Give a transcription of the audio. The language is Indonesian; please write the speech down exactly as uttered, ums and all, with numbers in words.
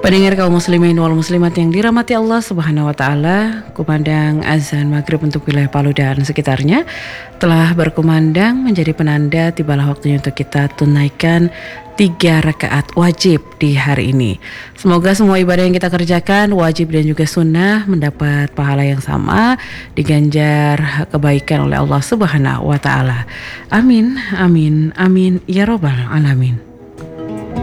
Pendengar kaum muslimin wal muslimat yang dirahmati Allah Subhanahu wa taala, kumandang azan maghrib untuk wilayah Palu dan sekitarnya telah berkumandang menjadi penanda tibalah waktunya untuk kita tunaikan tiga rakaat wajib di hari ini. Semoga semua ibadah yang kita kerjakan wajib dan juga sunnah mendapat pahala yang sama, diganjar kebaikan oleh Allah Subhanahu wa taala. Amin, amin, amin ya robbal alamin.